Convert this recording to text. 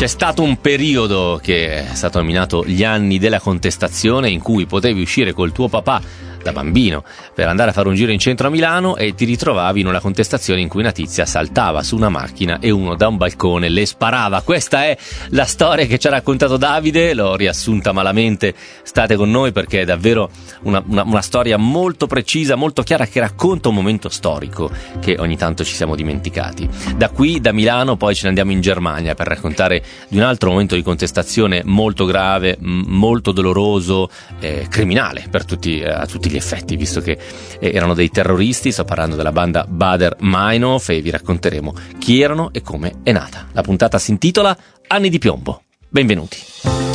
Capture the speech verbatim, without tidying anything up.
C'è stato un periodo che è stato nominato gli anni della contestazione, in cui potevi uscire col tuo papà da bambino per andare a fare un giro in centro a Milano e ti ritrovavi in una contestazione in cui una tizia saltava su una macchina e uno da un balcone le sparava. Questa è la storia che ci ha raccontato Davide, l'ho riassunta malamente, state con noi perché è davvero una, una, una storia molto precisa, molto chiara, che racconta un momento storico che ogni tanto ci siamo dimenticati. Da qui, da Milano, poi ce ne andiamo in Germania per raccontare di un altro momento di contestazione molto grave, m- molto doloroso, eh, criminale per tutti, eh, a tutti gli effetti, visto che eh, erano dei terroristi. Sto parlando della banda Baader-Meinhof e vi racconteremo chi erano e come è nata. La puntata si intitola Anni di piombo. Benvenuti.